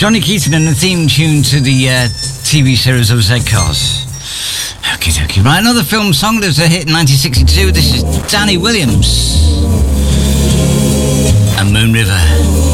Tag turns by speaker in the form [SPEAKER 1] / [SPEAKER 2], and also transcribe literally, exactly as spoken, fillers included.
[SPEAKER 1] Johnny Keaton and the theme tune to the uh, T V series of Z-Cars. Okie dokie. Right, another film song that was a hit in nineteen sixty-two. This is Danny Williams and Moon River.